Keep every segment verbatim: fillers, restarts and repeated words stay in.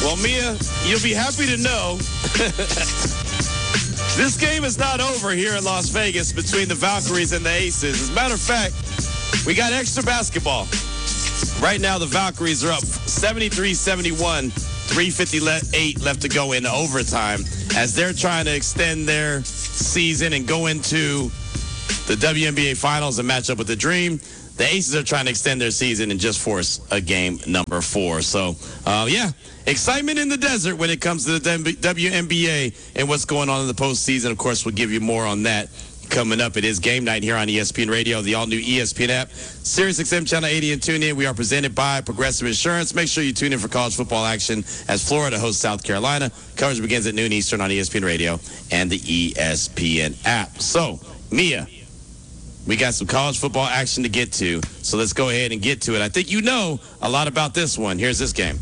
Well, Mia, you'll be happy to know this game is not over here in Las Vegas between the Valkyries and the Aces. As a matter of fact, we got extra basketball. Right now, the Valkyries are up seventy-three seventy-one, three fifty-eight left to go in overtime as they're trying to extend their season and go into the W N B A Finals and match up with the Dream. The Aces are trying to extend their season and just force a game number four. So, uh, yeah, excitement in the desert when it comes to the W N B A and what's going on in the postseason. Of course, we'll give you more on that coming up. It is game night here on E S P N Radio, the all-new E S P N app, Sirius X M Channel eighty, and tune in. We are presented by Progressive Insurance. Make sure you tune in for college football action as Florida hosts South Carolina. Coverage begins at noon Eastern on E S P N Radio and the E S P N app. So, Mia, we got some college football action to get to, so let's go ahead and get to it. I think you know a lot about this one. Here's this game.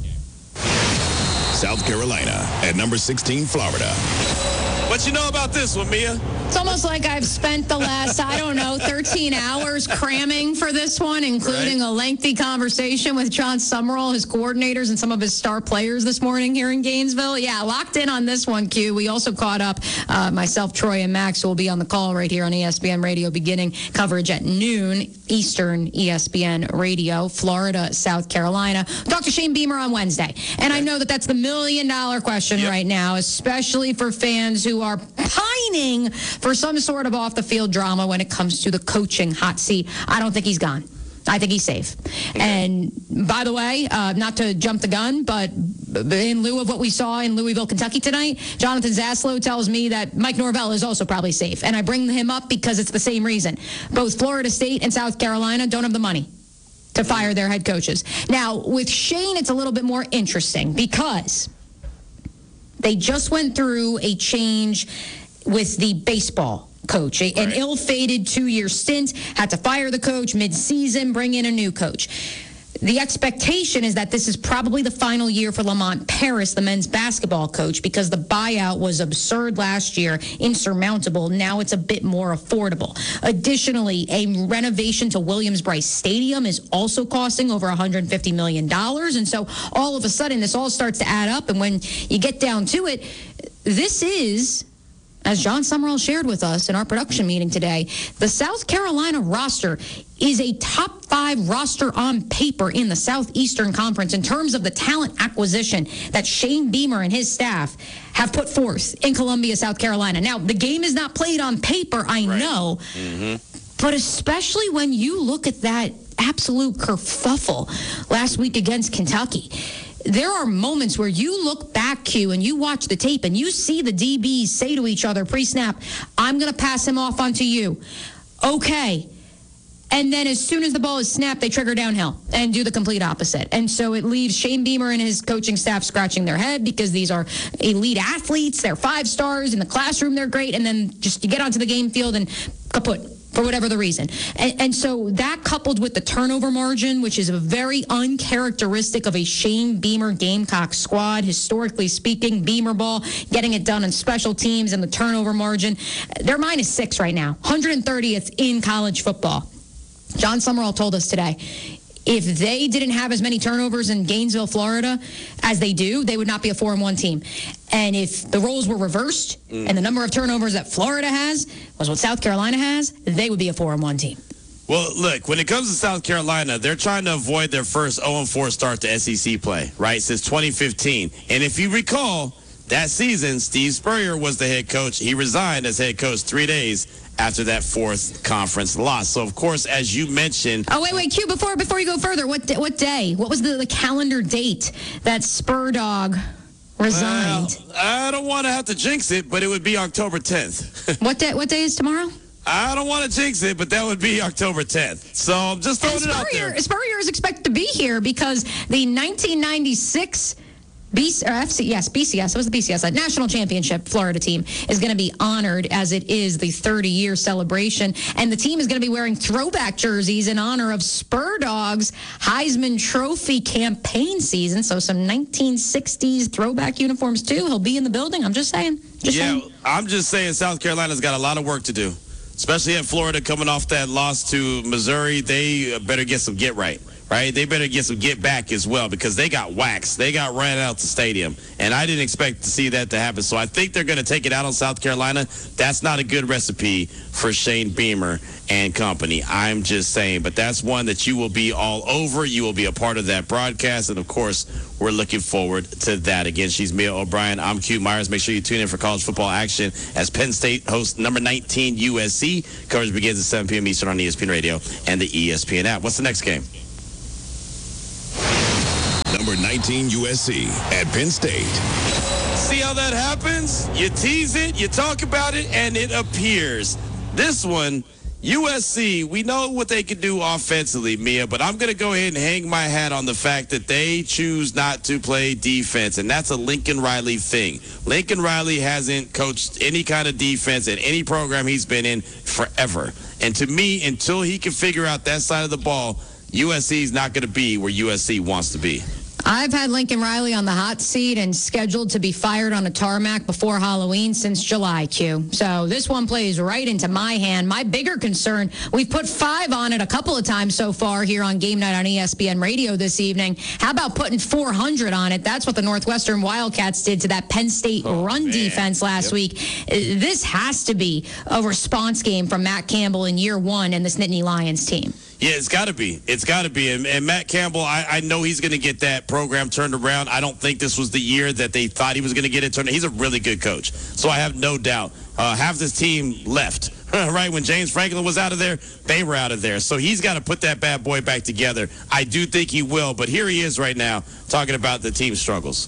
South Carolina at number sixteen, Florida. What you know about this one, Mia? It's almost like I've spent the last, I don't know, thirteen hours cramming for this one, including right. a lengthy conversation with John Summerall, his coordinators, and some of his star players this morning here in Gainesville. Yeah, locked in on this one, Q. We also caught up, uh, myself, Troy, and Max, who will be on the call right here on E S P N Radio, beginning coverage at noon Eastern E S P N Radio, Florida, South Carolina. Talk to Shane Beamer on Wednesday. And okay. I know that that's the million-dollar question yep. right now, especially for fans who are pining for some sort of off-the-field drama when it comes to the coaching hot seat. I don't think he's gone. I think he's safe. Okay. And by the way, uh, not to jump the gun, but in lieu of what we saw in Louisville, Kentucky tonight, Jonathan Zaslow tells me that Mike Norvell is also probably safe. And I bring him up because it's the same reason. Both Florida State and South Carolina don't have the money to fire their head coaches. Now, with Shane, it's a little bit more interesting because they just went through a change with the baseball coach, a, an right. ill-fated two-year stint, had to fire the coach mid-season, bring in a new coach. The expectation is that this is probably the final year for Lamont Paris, the men's basketball coach, because the buyout was absurd last year, insurmountable. Now it's a bit more affordable. Additionally, a renovation to Williams-Brice Stadium is also costing over one hundred fifty million dollars. And so all of a sudden, this all starts to add up. And when you get down to it, this is, as John Summerall shared with us in our production meeting today, the South Carolina roster is a top five roster on paper in the Southeastern Conference in terms of the talent acquisition that Shane Beamer and his staff have put forth in Columbia, South Carolina. Now, the game is not played on paper, I right. know, mm-hmm. but especially when you look at that absolute kerfuffle last week against Kentucky. There are moments where you look back, Q, and you watch the tape, and you see the D Bs say to each other pre-snap, I'm going to pass him off onto you. Okay. And then as soon as the ball is snapped, they trigger downhill and do the complete opposite. And so it leaves Shane Beamer and his coaching staff scratching their head because these are elite athletes. They're five stars. In the classroom, they're great. And then just you get onto the game field and kaput, for whatever the reason. And, and so that coupled with the turnover margin, which is a very uncharacteristic of a Shane Beamer Gamecock squad, historically speaking, Beamer ball, getting it done on special teams and the turnover margin. They're minus six right now, one hundred thirtieth in college football. John Summerall told us today, if they didn't have as many turnovers in Gainesville, Florida, as they do, they would not be a four and one team. And if the roles were reversed mm. and the number of turnovers that Florida has was what South Carolina has, they would be a four and one team. Well, look, when it comes to South Carolina, they're trying to avoid their first oh and four start to S E C play, right, since twenty fifteen. And if you recall, that season, Steve Spurrier was the head coach. He resigned as head coach three days after that fourth conference loss. So, of course, as you mentioned... Oh, wait, wait, Q, before before you go further, what what day? What was the, the calendar date that Spur Dog resigned? Well, I don't want to have to jinx it, but it would be October tenth. What day, what day is tomorrow? I don't want to jinx it, but that would be October tenth. So I'm just throwing and Spurrier, it out there. Spurrier is expected to be here because the nineteen ninety-six... B C, or F C, yes, B C S. It was the B C S. That national championship Florida team is going to be honored as it is the thirty-year celebration. And the team is going to be wearing throwback jerseys in honor of Spur Dog's Heisman Trophy campaign season. So some nineteen sixties throwback uniforms, too. He'll be in the building. I'm just saying. Just yeah, saying. I'm just saying South Carolina's got a lot of work to do, especially in Florida coming off that loss to Missouri. They better get some get right. right? They better get some get back as well because they got waxed. They got ran out the stadium, and I didn't expect to see that to happen. So I think they're going to take it out on South Carolina. That's not a good recipe for Shane Beamer and company. I'm just saying, but that's one that you will be all over. You will be a part of that broadcast, and of course, we're looking forward to that. Again, she's Mia O'Brien. I'm Q Myers. Make sure you tune in for college football action as Penn State hosts number nineteen U S C. Coverage begins at seven p.m. Eastern on E S P N Radio and the E S P N app. What's the next game? Number nineteen U S C at Penn State. See how that happens? You tease it, you talk about it, and it appears. This one, U S C, we know what they can do offensively, Mia, but I'm going to go ahead and hang my hat on the fact that they choose not to play defense, and that's a Lincoln Riley thing. Lincoln Riley hasn't coached any kind of defense in any program he's been in forever. And to me, until he can figure out that side of the ball, U S C is not going to be where U S C wants to be. I've had Lincoln Riley on the hot seat and scheduled to be fired on a tarmac before Halloween since July, Q. So this one plays right into my hand. My bigger concern, we've put five on it a couple of times so far here on Game Night on E S P N Radio this evening. How about putting four hundred on it? That's what the Northwestern Wildcats did to that Penn State oh, run man. defense last yep. week. This has to be a response game from Matt Campbell in year one and this Nittany Lions team. Yeah, it's got to be. It's got to be. And, and Matt Campbell, I, I know he's going to get that program turned around. I don't think this was the year that they thought he was going to get it turned around. He's a really good coach. So I have no doubt. Uh, half this team left, right? When James Franklin was out of there, they were out of there. So he's got to put that bad boy back together. I do think he will. But here he is right now talking about the team's struggles.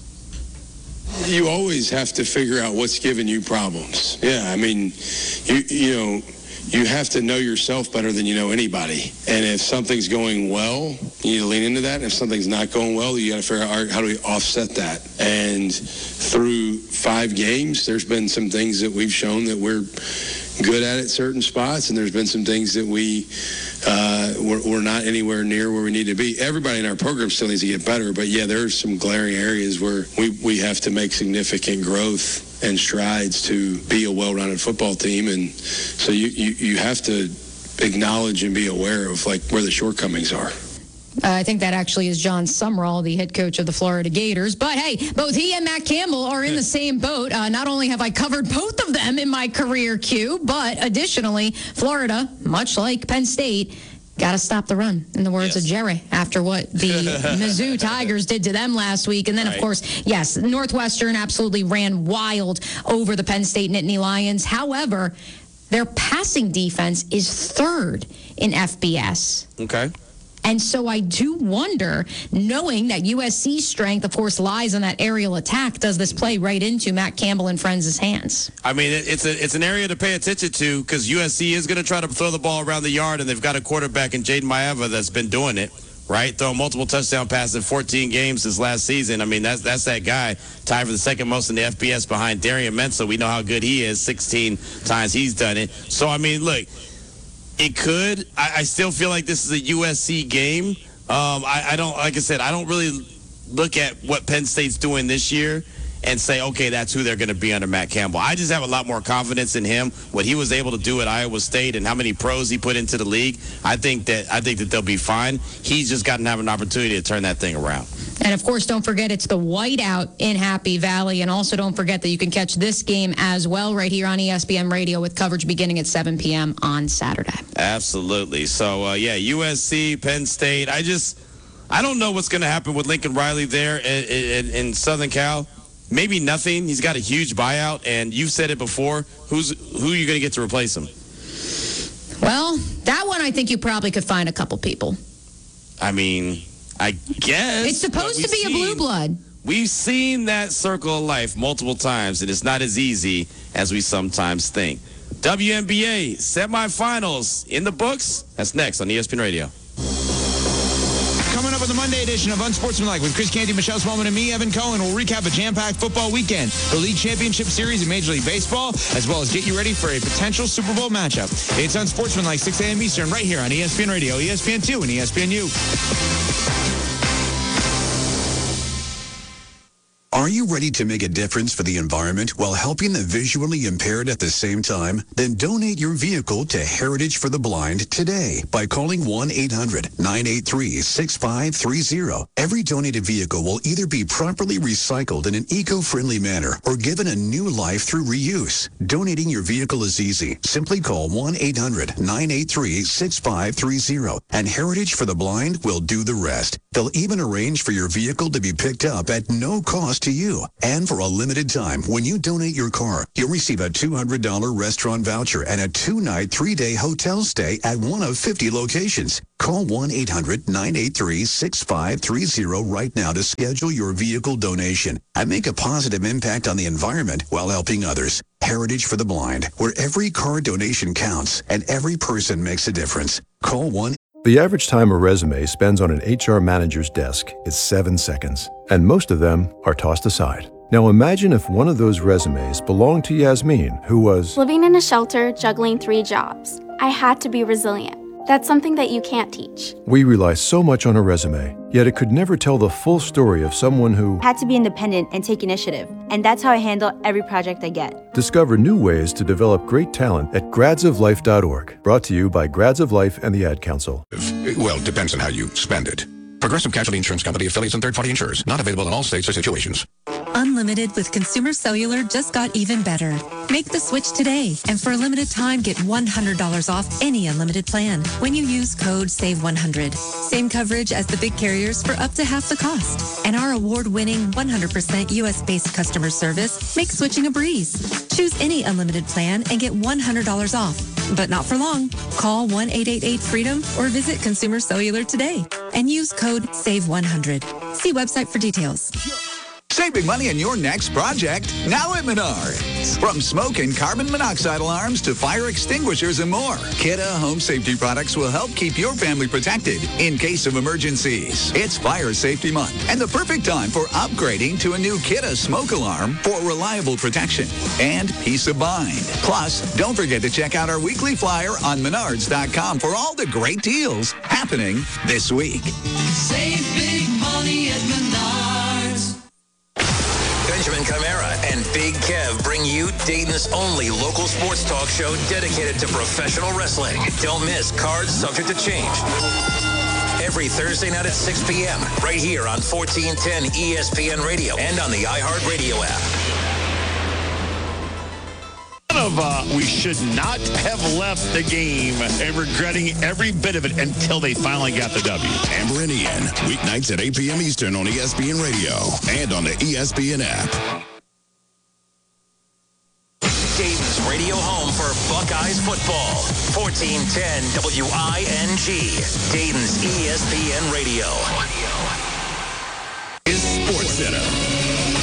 You always have to figure out what's giving you problems. Yeah, I mean, you you know, you have to know yourself better than you know anybody. And if something's going well, you need to lean into that. And if something's not going well, you got to figure out how do we offset that. And through five games, there's been some things that we've shown that we're good at at certain spots, and there's been some things that we uh, we're, we're not anywhere near where we need to be. Everybody in our program still needs to get better, but yeah, there's some glaring areas where we, we have to make significant growth and strides to be a well-rounded football team. And so you, you, you have to acknowledge and be aware of like where the shortcomings are. Uh, I think that actually is John Sumrall, the head coach of the Florida Gators. But, hey, both he and Matt Campbell are in the same boat. Uh, not only have I covered both of them in my career, Q, but additionally, Florida, much like Penn State, got to stop the run, in the words yes. of Jerry, after what the Mizzou Tigers did to them last week. And then, right. of course, yes, Northwestern absolutely ran wild over the Penn State Nittany Lions. However, their passing defense is third in F B S. Okay. And so I do wonder, knowing that U S C's strength, of course, lies on that aerial attack, does this play right into Matt Campbell and friends' hands? I mean, it's a it's an area to pay attention to because U S C is going to try to throw the ball around the yard, and they've got a quarterback in Jaden Maeva that's been doing it, right? Throwing multiple touchdown passes in fourteen games this last season. I mean, that's that's that guy, tied for the second most in the F B S behind Darian Mensah. We know how good he is. sixteen times he's done it. So, I mean, look. It could. I, I still feel like this is a U S C game. Um, I, I don't, like I said, I don't really look at what Penn State's doing this year and say, okay, that's who they're going to be under Matt Campbell. I just have a lot more confidence in him, what he was able to do at Iowa State and how many pros he put into the league. I think that I think that they'll be fine. He's just got to have an opportunity to turn that thing around. And, of course, don't forget it's the whiteout in Happy Valley. And also don't forget that you can catch this game as well right here on E S P N Radio with coverage beginning at seven p.m. on Saturday. Absolutely. So, uh, yeah, U S C, Penn State. I just – I don't know what's going to happen with Lincoln Riley there in, in, in Southern Cal. Maybe nothing. He's got a huge buyout. And you've said it before. Who's Who are you going to get to replace him? Well, that one I think you probably could find a couple people. I mean – I guess. It's supposed to be seen, a blue blood. We've seen that circle of life multiple times, and it's not as easy as we sometimes think. W N B A semifinals in the books. That's next on E S P N Radio. Coming up on the Monday edition of Unsportsmanlike with Chris Canty, Michelle Smallman, and me, Evan Cohen, we'll recap a jam-packed football weekend, the League Championship Series in Major League Baseball, as well as get you ready for a potential Super Bowl matchup. It's Unsportsmanlike, six a.m. Eastern, right here on E S P N Radio, E S P N two, and E S P N U. Are you ready to make a difference for the environment while helping the visually impaired at the same time? Then donate your vehicle to Heritage for the Blind today by calling one eight hundred nine eight three six five three zero. Every donated vehicle will either be properly recycled in an eco-friendly manner or given a new life through reuse. Donating your vehicle is easy. Simply call one eight hundred nine eight three six five three zero and Heritage for the Blind will do the rest. They'll even arrange for your vehicle to be picked up at no cost to you. And for a limited time, when you donate your car, you'll receive a two hundred dollars restaurant voucher and a two-night, three-day hotel stay at one of fifty locations. Call one eight hundred nine eight three six five three zero right now to schedule your vehicle donation and make a positive impact on the environment while helping others. Heritage for the Blind, where every car donation counts and every person makes a difference. Call one. The average time a resume spends on an H R manager's desk is seven seconds, and most of them are tossed aside. Now imagine if one of those resumes belonged to Yasmin, who was living in a shelter, juggling three jobs. I had to be resilient. That's something that you can't teach. We rely so much on a resume, yet it could never tell the full story of someone who had to be independent and take initiative. And that's how I handle every project I get. Discover new ways to develop great talent at grads of life dot org. Brought to you by Grads of Life and the Ad Council. Well, it depends on how you spend it. Progressive Casualty Insurance Company, affiliates, and third-party insurers. Not available in all states or situations. Unlimited with Consumer Cellular just got even better. Make the switch today, and for a limited time, get one hundred dollars off any unlimited plan when you use code save one hundred. Same coverage as the big carriers for up to half the cost. And our award-winning one hundred percent U S-based customer service makes switching a breeze. Choose any unlimited plan and get one hundred dollars off. But not for long. Call one eight eight eight freedom or visit Consumer Cellular today and use code save one hundred. See website for details. Save big money on your next project, now at Menards. From smoke and carbon monoxide alarms to fire extinguishers and more, Kidde Home Safety products will help keep your family protected in case of emergencies. It's Fire Safety Month and the perfect time for upgrading to a new Kidde smoke alarm for reliable protection and peace of mind. Plus, don't forget to check out our weekly flyer on menards dot com for all the great deals happening this week. Save big money at Menards. Benjamin Camara and Big Kev bring you Dayton's only local sports talk show dedicated to professional wrestling. Don't miss Cards Subject to Change. Every Thursday night at six p.m. right here on fourteen ten E S P N Radio and on the iHeartRadio app. Of uh, we should not have left the game and regretting every bit of it until they finally got the W. Amber and Ian, weeknights at eight p.m. Eastern on E S P N Radio and on the E S P N app. Dayton's radio home for Buckeyes football. fourteen ten W I N G. Dayton's E S P N Radio. Is Sports Center.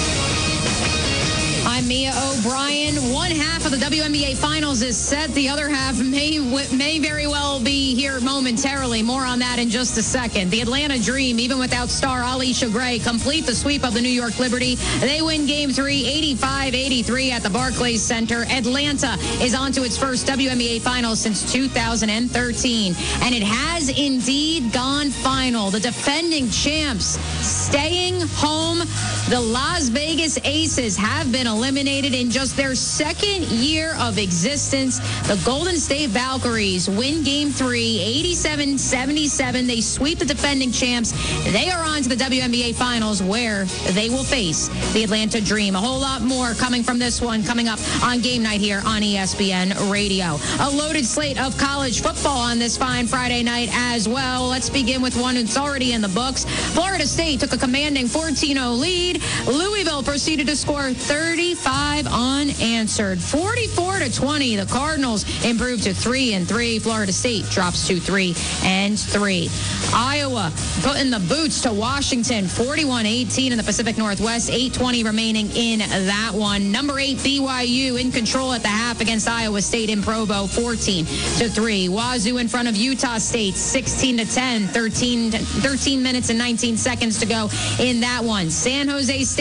I'm Mia O'Brien. One half of the W N B A Finals is set. The other half may may very well be here momentarily. More on that in just a second. The Atlanta Dream, even without star Alisha Gray, complete the sweep of the New York Liberty. They win Game three, eighty-five eighty-three at the Barclays Center. Atlanta is on to its first W N B A Finals since two thousand thirteen. And it has indeed gone final. The defending champs staying home. The Las Vegas Aces have been eliminated in just their second year of existence. The Golden State Valkyries win Game three, eighty-seven seventy-seven. They sweep the defending champs. They are on to the W N B A Finals, where they will face the Atlanta Dream. A whole lot more coming from this one, coming up on Game Night here on E S P N Radio. A loaded slate of college football on this fine Friday night as well. Let's begin with one that's already in the books. Florida State took a commanding fourteen oh lead. Louisville proceeded to score thirty-five unanswered. forty-four to twenty. The Cardinals improved to three and three. Florida State drops to three and three. Iowa putting the boots to Washington, forty-one eighteen in the Pacific Northwest. eight twenty remaining in that one. Number eight B Y U in control at the half against Iowa State in Provo, fourteen to three. Wazoo in front of Utah State, sixteen to ten. thirteen, thirteen minutes and nineteen seconds to go in that one. San Jose State, Y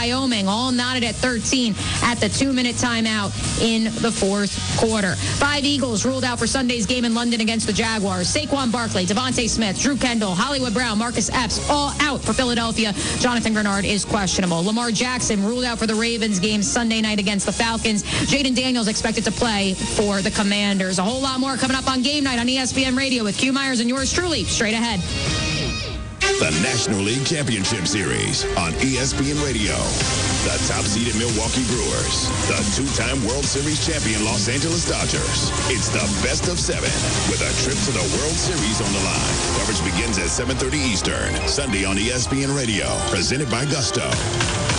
Wyoming, all knotted at thirteen at the two-minute timeout in the fourth quarter. Five Eagles ruled out for Sunday's game in London against the Jaguars. Saquon Barkley, Devontae Smith, Drew Kendall, Hollywood Brown, Marcus Epps, all out for Philadelphia. Jonathan Grenard is questionable. Lamar Jackson ruled out for the Ravens game Sunday night against the Falcons. Jaden Daniels expected to play for the Commanders. A whole lot more coming up on Game Night on E S P N Radio with Q Myers and yours truly straight ahead. The National League Championship Series on E S P N Radio. The top-seeded Milwaukee Brewers. The two-time World Series champion Los Angeles Dodgers. It's the best of seven with a trip to the World Series on the line. Coverage begins at seven thirty Eastern, Sunday on E S P N Radio. Presented by Gusto.